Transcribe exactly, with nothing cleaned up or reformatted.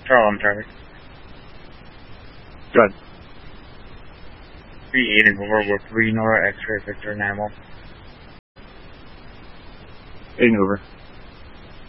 Charlie, I'm Charlie. Good. three eight in Hoover with three Nora X-ray Victor Namo. eight Hoover.